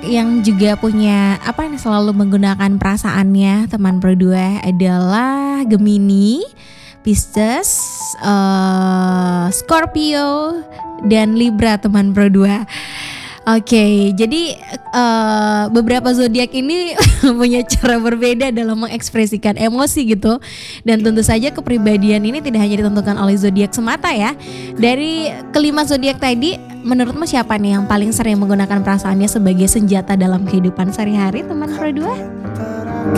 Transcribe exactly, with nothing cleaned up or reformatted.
yang juga punya apa nih selalu menggunakan perasaannya teman berdua adalah Gemini, Pisces, uh, Scorpio, dan Libra teman berdua. Oke, okay, jadi uh, beberapa zodiak ini punya cara berbeda dalam mengekspresikan emosi gitu. Dan tentu saja kepribadian ini tidak hanya ditentukan oleh zodiak semata ya. Dari kelima zodiak tadi, menurutmu siapa nih yang paling sering menggunakan perasaannya sebagai senjata dalam kehidupan sehari-hari teman berdua?